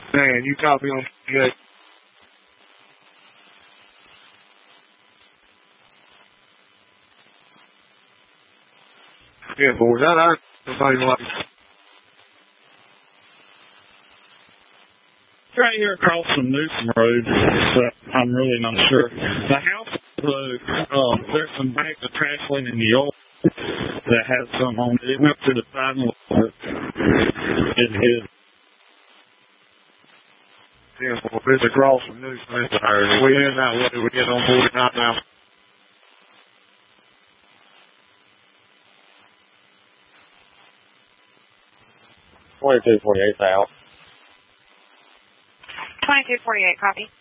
Man, you copy on good. Yeah, but was that our somebody like right here across from Newsom Road, but I'm really not sure. The house, there's some bags of trash laying in the yard that has some on it. It went to the side and it hit. yeah, well, it's across from Newsom. We in that way, we get on 49 now. $22.48 out. 22.48, copy.